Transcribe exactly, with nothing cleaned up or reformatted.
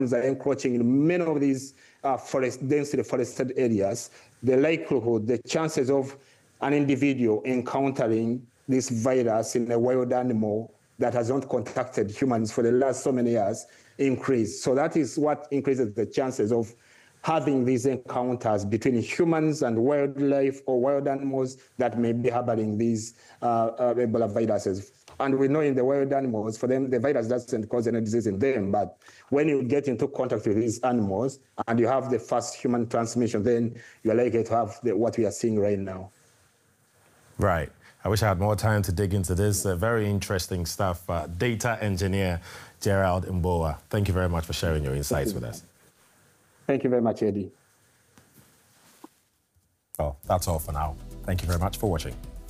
are encroaching in many of these uh, forest, densely forested areas, the likelihood, the chances of an individual encountering this virus in a wild animal that has not contacted humans for the last so many years increase. So that is what increases the chances of having these encounters between humans and wildlife or wild animals that may be harboring these uh, uh, Ebola viruses. And we know in the wild animals, for them, the virus doesn't cause any disease in them. But when you get into contact with these animals and you have the first human transmission, then you're likely to have the, what we are seeing right now. Right. I wish I had more time to dig into this. Uh, very interesting stuff. Uh, data engineer Gerald Mboa, thank you very much for sharing your insights with us. Thank you very much, Eddie. Well, that's all for now. Thank you very much for watching.